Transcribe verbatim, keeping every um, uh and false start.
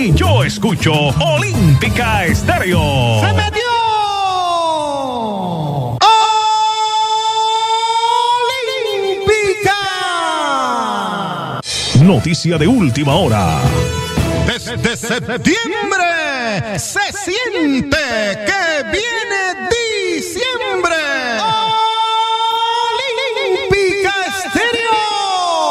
Y yo escucho Olímpica Estéreo. ¡Se metió! Noticia de última hora. Desde septiembre se siente que viene